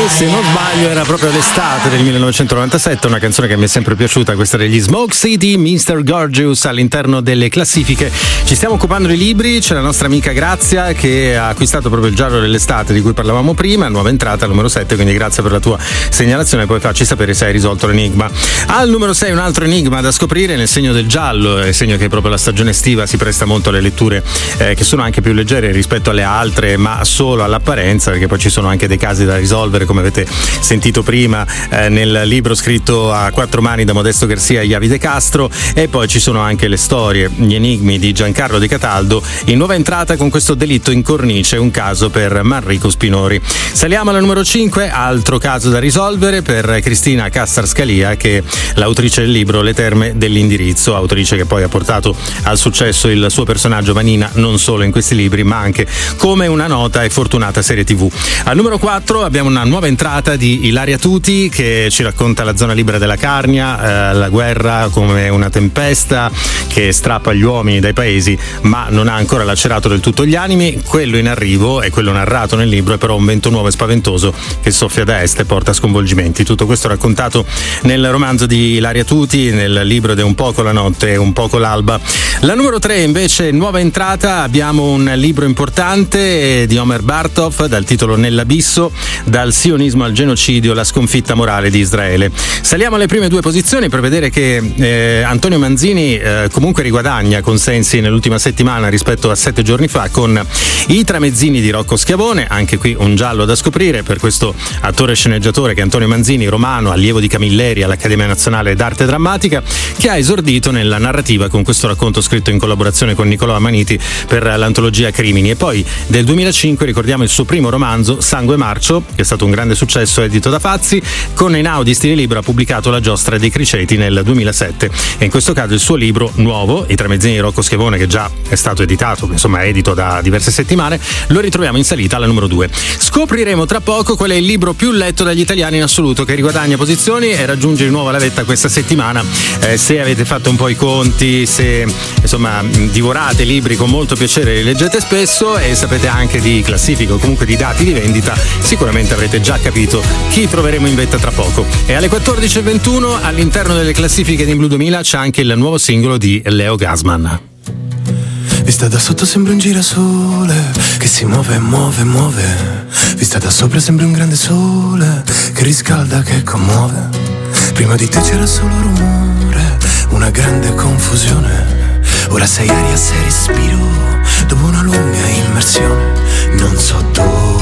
E se non sbaglio era proprio l'estate del 1997, una canzone che mi è sempre piaciuta, questa degli Smoke City, Mr. Gorgeous all'interno delle classifiche. Ci stiamo occupando dei libri, c'è la nostra amica Grazia che ha acquistato proprio il giallo dell'estate di cui parlavamo prima, nuova entrata al numero 7, quindi grazie per la tua segnalazione, poi facci sapere se hai risolto l'enigma. Al numero 6 un altro enigma da scoprire nel segno del giallo, è segno che proprio la stagione estiva si presta molto alle letture che sono anche più leggere rispetto alle altre, ma solo all'apparenza, perché poi ci sono anche dei casi da risolvere, come avete sentito prima nel libro scritto a quattro mani da Modesto Garcia e Iavi De Castro, e poi ci sono anche le storie, gli enigmi di Giancarlo Di Cataldo in nuova entrata con questo delitto in cornice, un caso per Manrico Spinori. Saliamo alla numero 5, altro caso da risolvere per Cristina Cassar Scalia, che è l'autrice del libro Le Terme dell'Indirizzo, autrice che poi ha portato al successo il suo personaggio Vanina non solo in questi libri ma anche come una nota e fortunata serie TV. Al numero 4 abbiamo una nuova entrata di Ilaria Tuti che ci racconta la zona libera della Carnia, la guerra come una tempesta che strappa gli uomini dai paesi ma non ha ancora lacerato del tutto gli animi. Quello in arrivo e quello narrato nel libro è però un vento nuovo e spaventoso che soffia da est e porta a sconvolgimenti. Tutto questo raccontato nel romanzo di Ilaria Tuti, nel libro ed è un poco la notte e un poco l'alba. La numero 3 invece, nuova entrata, abbiamo un libro importante di Omer Bartov dal titolo Nell'abisso, dal sionismo al genocidio, la sconfitta morale di Israele. Saliamo alle prime due posizioni per vedere che Antonio Manzini comunque riguadagna consensi nell'ultima settimana rispetto a 7 giorni fa con I Tramezzini di Rocco Schiavone, anche qui un giallo da scoprire per questo attore e sceneggiatore che è Antonio Manzini, romano, allievo di Camilleri all'Accademia Nazionale d'Arte Drammatica, che ha esordito nella narrativa con questo racconto scritto in collaborazione con Nicolò Amaniti per l'antologia Crimini, e poi del 2005 ricordiamo il suo primo romanzo Sangue Marcio, che è stato un grande successo edito da Fazzi. Con Einaudi Stile Libro ha pubblicato La Giostra dei Criceti nel 2007 e in questo caso il suo libro nuovo, I Tramezzini di Rocco Schiavone, che già è stato editato, insomma è edito da diverse settimane, lo ritroviamo in salita alla numero 2. Scopriremo tra poco qual è il libro più letto dagli italiani in assoluto, che riguadagna posizioni e raggiunge di nuovo la vetta questa settimana. Se avete fatto un po' i conti, se insomma divorate libri con molto piacere, li leggete spesso e sapete anche di classifiche o comunque di dati di vendita, sicuramente avrete già capito chi troveremo in vetta tra poco. E alle 14.21 all'interno delle classifiche di Blu 2000 c'è anche il nuovo singolo di Leo Gasman. Vista da sotto sembra un girasole che si muove, muove, muove. Vista da sopra sembra un grande sole che riscalda, che commuove. Prima di te c'era solo rumore, una grande confusione. Ora sei aria, sei respiro, dopo una lunga immersione. Non so dove